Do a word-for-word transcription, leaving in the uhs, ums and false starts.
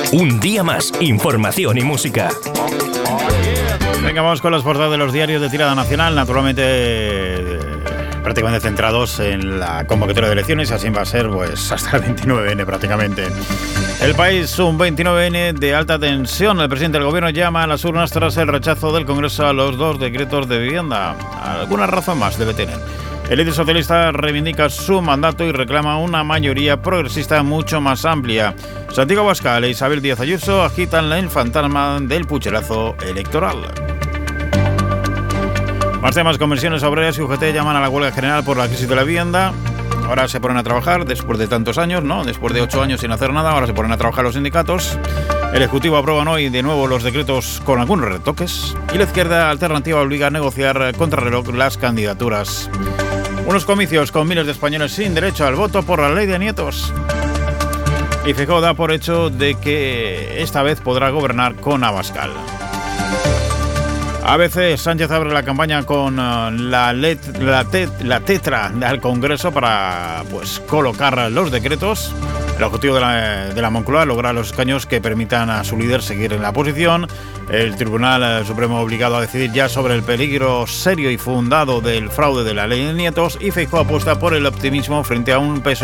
Un día más, información y música. Venga, vamos con las portadas de los diarios de tirada nacional, naturalmente eh, prácticamente centrados en la convocatoria de elecciones, así va a ser pues hasta el veintinueve de enero prácticamente. El País, un veintinueve ene de alta tensión. El presidente del gobierno llama a las urnas tras el rechazo del Congreso a los dos decretos de vivienda. Alguna razón más debe tener. El líder socialista reivindica su mandato y reclama una mayoría progresista mucho más amplia. Santiago Abascal e Isabel Díaz Ayuso agitan el fantasma del pucherazo electoral. Más temas: Comisiones Obreras y U G T llaman a la huelga general por la crisis de la vivienda. Ahora se ponen a trabajar después de tantos años, ¿no? Después de ocho años sin hacer nada, ahora se ponen a trabajar los sindicatos. El Ejecutivo aprueban hoy de nuevo los decretos con algunos retoques. Y la izquierda alternativa obliga a negociar contrarreloj las candidaturas. Unos comicios con miles de españoles sin derecho al voto por la ley de nietos. Y Feijóo da por hecho de que esta vez podrá gobernar con Abascal. A B C, Sánchez abre la campaña con uh, la, let, la, te, la tetra al Congreso para pues colocar los decretos. El objetivo de la, de la Moncloa, lograr los escaños que permitan a su líder seguir en la posición. El Tribunal Supremo obligado a decidir ya sobre el peligro serio y fundado del fraude de la ley de nietos. Y Feijóo apuesta por el optimismo frente a un peso